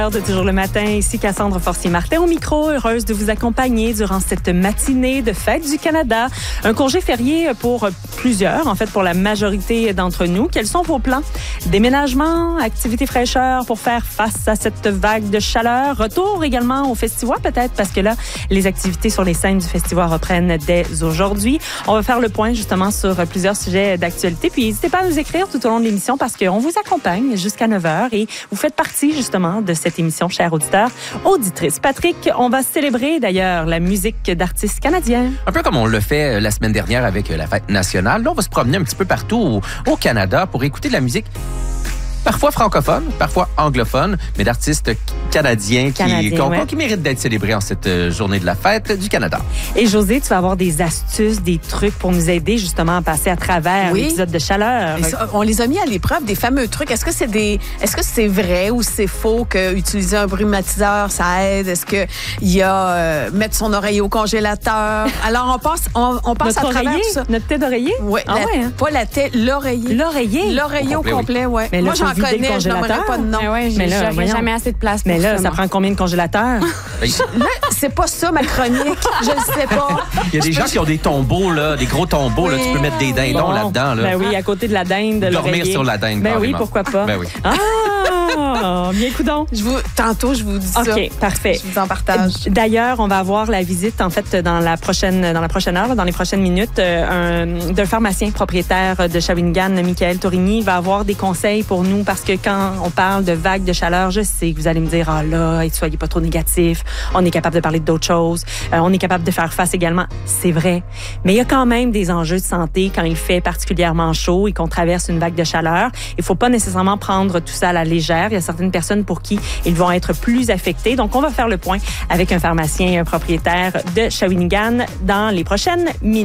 De Toujours le matin, ici Cassandre Forcier-Martin au micro, heureuse de vous accompagner durant cette matinée de fête du Canada. Un congé férié pour plusieurs, en fait pour la majorité d'entre nous. Quels sont vos plans? Déménagement, activités fraîcheur pour faire face à cette vague de chaleur. Retour également au festival peut-être parce que là, les activités sur les scènes du festival reprennent dès aujourd'hui. On va faire le point justement sur plusieurs sujets d'actualité. Puis n'hésitez pas à nous écrire tout au long de l'émission parce qu'on vous accompagne jusqu'à 9h et vous faites partie justement de cette émission, chers auditeurs, auditrices. Patrick, on va célébrer d'ailleurs la musique d'artistes canadiens. Un peu comme on le fait la semaine dernière avec la fête nationale. Là, on va se promener un petit peu partout au Canada pour écouter de la musique parfois francophone, parfois anglophone, mais d'artistes canadiens qui méritent d'être célébrés en cette journée de la fête du Canada. Et José, tu vas avoir des astuces, des trucs pour nous aider justement à passer à travers l'épisode de chaleur. On les a mis à l'épreuve, des fameux trucs. Est-ce que c'est vrai ou c'est faux que utiliser un brumatiseur, ça aide? Est-ce que il y a mettre son oreiller au congélateur? Alors on passe à travers tout ça. Notre tête d'oreiller? Oui, pas la tête, l'oreiller. L'oreiller? L'oreiller au complet, oui. Moi, j'en connais, je n'aimerais pas de nom. Mais là, j'ai jamais assez de place pour là, ça prend combien de congélateurs? Là, c'est pas ça ma chronique. Je ne sais pas. Il y a des gens qui ont des tombeaux, là, des gros tombeaux. Là, tu peux mettre des dindons là-dedans. Là. Ben oui, à côté de la dinde. Dormir sur la dinde. Ben oui, pourquoi pas. Ben oui. Bien coudonc. Tantôt, je vous dis ça. OK, parfait. Je vous en partage. D'ailleurs, on va avoir la visite, en fait, dans la prochaine heure, dans les prochaines minutes, d'un pharmacien propriétaire de Shawinigan, Michael Tourigny. Il va avoir des conseils pour nous parce que quand on parle de vagues de chaleur, je sais que vous allez me dire, soyez pas trop négatifs. On est capable de parler d'autres choses. On est capable de faire face également. C'est vrai. Mais il y a quand même des enjeux de santé quand il fait particulièrement chaud et qu'on traverse une vague de chaleur. Il faut pas nécessairement prendre tout ça à la légère. Il y a certaines personnes pour qui ils vont être plus affectés. Donc, on va faire le point avec un pharmacien propriétaire de Shawinigan dans les prochaines minutes.